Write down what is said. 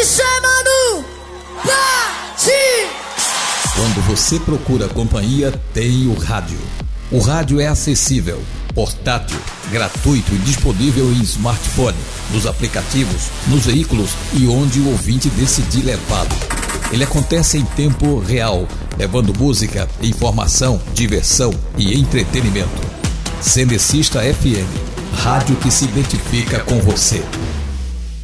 Isso é Manu Brasil! Quando você procura companhia, tem o rádio. O rádio é acessível, portátil, gratuito e disponível em smartphone, nos aplicativos, nos veículos e onde o ouvinte decidir levá-lo. Ele acontece em tempo real, levando música, informação, diversão e entretenimento. Cenecista FM, rádio que se identifica com você.